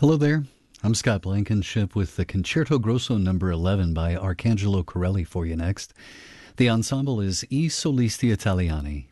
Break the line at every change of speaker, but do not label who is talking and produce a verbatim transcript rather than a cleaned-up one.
Hello there. I'm Scott Blankenship with the Concerto Grosso number eleven by Arcangelo Corelli for you next. The ensemble is I Solisti Italiani.